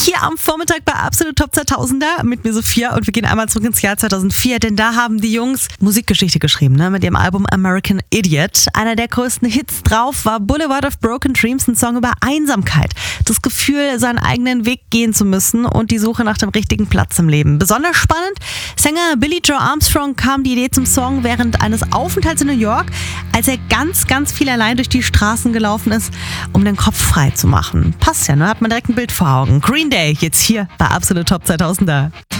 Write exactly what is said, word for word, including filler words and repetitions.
hier am Vormittag bei Absolut Top zweitausender mit mir Sophia und wir gehen einmal zurück ins Jahr zweitausendvier, denn da haben die Jungs Musikgeschichte geschrieben, ne, mit ihrem Album American Idiot. Einer der größten Hits drauf war Boulevard of Broken Dreams, ein Song über Einsamkeit, das Gefühl, seinen eigenen Weg gehen zu müssen und die Suche nach dem richtigen Platz im Leben. Besonders spannend, Sänger Billy Joe Armstrong kam die Idee zum Song während eines Aufenthalts in New York, als er ganz, ganz viel allein durch die Straßen gelaufen ist, um den Kopf frei zu machen. Passt ja, ne? Hat man direkt ein Bild vor Augen. Green Day, jetzt hier bei Absolut Top zweitausender.